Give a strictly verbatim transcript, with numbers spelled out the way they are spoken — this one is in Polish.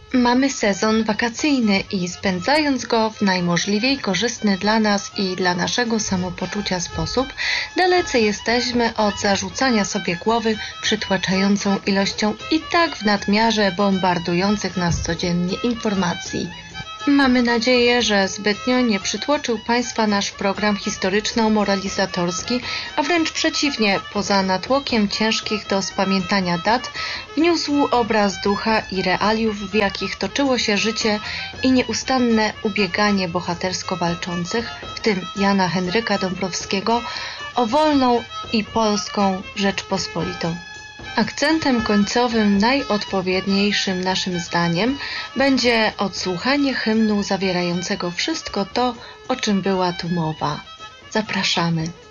Mamy sezon wakacyjny i spędzając go w najmożliwiej korzystny dla nas i dla naszego samopoczucia sposób, dalece jesteśmy od zarzucania sobie głowy przytłaczającą ilością i tak w nadmiarze bombardujących nas codziennie informacji. Mamy nadzieję, że zbytnio nie przytłoczył Państwa nasz program historyczno-moralizatorski, a wręcz przeciwnie, poza natłokiem ciężkich do spamiętania dat, wniósł obraz ducha i realiów, w jakich toczyło się życie i nieustanne ubieganie bohatersko walczących, w tym Jana Henryka Dąbrowskiego, o wolną i polską Rzeczpospolitą. Akcentem końcowym, najodpowiedniejszym naszym zdaniem, będzie odsłuchanie hymnu zawierającego wszystko to, o czym była tu mowa. Zapraszamy.